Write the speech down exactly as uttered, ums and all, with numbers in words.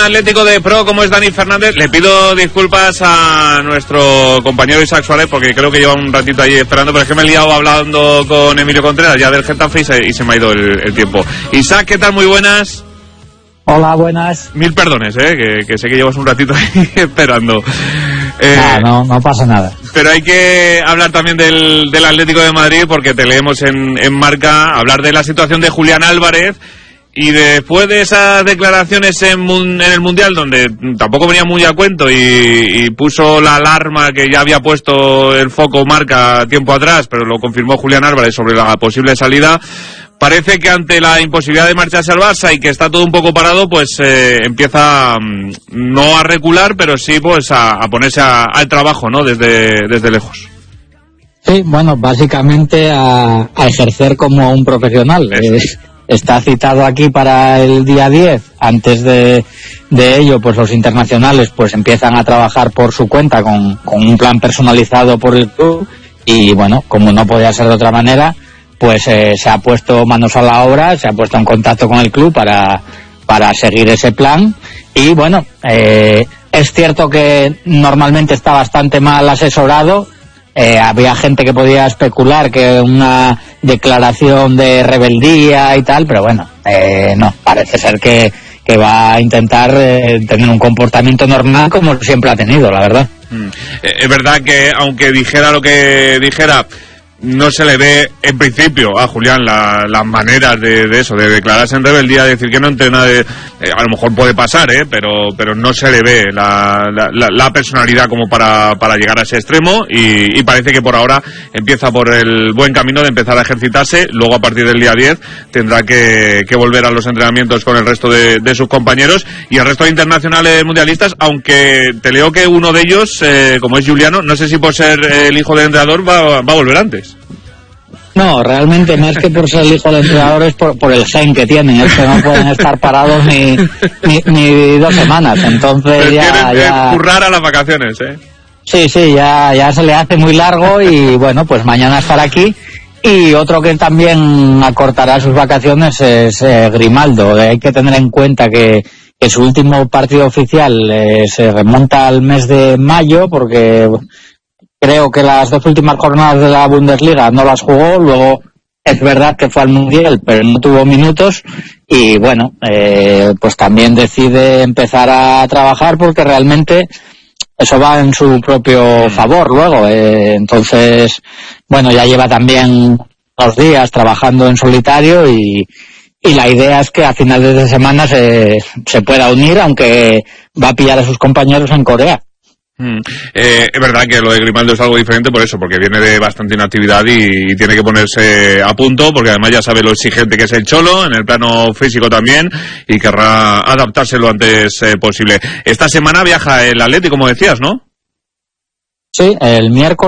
Atlético de Pro como es Dani Fernández. Le pido disculpas a nuestro compañero Isaac Suárez porque creo que lleva un ratito ahí esperando, pero es que me he liado hablando con Emilio Contreras ya del Getafe y se, y se me ha ido el, el tiempo. Isaac, ¿qué tal? Muy buenas. Hola, buenas. Mil perdones, eh, que, que sé que llevas un ratito ahí esperando. Eh, no, no, no pasa nada. Pero hay que hablar también del, del Atlético de Madrid porque te leemos en, en Marca, hablar de la situación de Julián Álvarez. Y después de esas declaraciones en, en el Mundial, donde tampoco venía muy a cuento y, y puso la alarma que ya había puesto el foco Marca tiempo atrás, pero lo confirmó Julián Álvarez sobre la posible salida, parece que ante la imposibilidad de marcharse al Barça y que está todo un poco parado, pues eh, empieza mm, no a recular, pero sí pues a, a ponerse a, al trabajo, ¿no? Desde, desde lejos. Sí, bueno, básicamente a, a ejercer como un profesional. Eh, está citado aquí para el día diez. Antes de, de ello, pues los internacionales pues empiezan a trabajar por su cuenta con, con un plan personalizado por el club y bueno, como no podía ser de otra manera, pues eh, se ha puesto manos a la obra, se ha puesto en contacto con el club para, para seguir ese plan y bueno, eh, es cierto que normalmente está bastante mal asesorado. Eh, había gente que podía especular que una declaración de rebeldía y tal, pero bueno, eh, no, parece ser que, que va a intentar eh, tener un comportamiento normal como siempre ha tenido, la verdad. Mm. Eh, es verdad que aunque dijera lo que dijera, no se le ve en principio a Julián las la maneras de, de eso, de declararse en rebeldía, de decir que no entrena, de, eh, a lo mejor puede pasar, eh, pero pero no se le ve la, la, la personalidad como para, para llegar a ese extremo y, y parece que por ahora empieza por el buen camino de empezar a ejercitarse, luego a partir del día diez tendrá que, que volver a los entrenamientos con el resto de, de sus compañeros y el resto de internacionales mundialistas, aunque te leo que uno de ellos, eh, como es Juliano, no sé si por ser el hijo del entrenador va, va a volver antes. No, realmente más que por ser el hijo del entrenador es por, por el gen que tienen, es que no pueden estar parados ni, ni, ni dos semanas, entonces ya... Tienen que ya... currar a las vacaciones, ¿eh? Sí, sí, ya, ya se le hace muy largo y bueno, pues mañana estará aquí. Y otro que también acortará sus vacaciones es eh, Grimaldo. Hay que tener en cuenta que, que su último partido oficial eh, se remonta al mes de mayo porque... Creo que las dos últimas jornadas de la Bundesliga no las jugó, luego es verdad que fue al Mundial, pero no tuvo minutos y bueno, eh, pues también decide empezar a trabajar porque realmente eso va en su propio favor luego. Eh, entonces, bueno, ya lleva también dos días trabajando en solitario y, y la idea es que a finales de semana se, se pueda unir, aunque va a pillar a sus compañeros en Corea. Mm. Eh, es verdad que lo de Grimaldo es algo diferente por eso, porque viene de bastante inactividad y, y tiene que ponerse a punto, porque además ya sabe lo exigente que es el Cholo, en el plano físico también, y querrá adaptarse lo antes eh, posible. Esta semana viaja el Atleti, como decías, ¿no? Sí, el miércoles.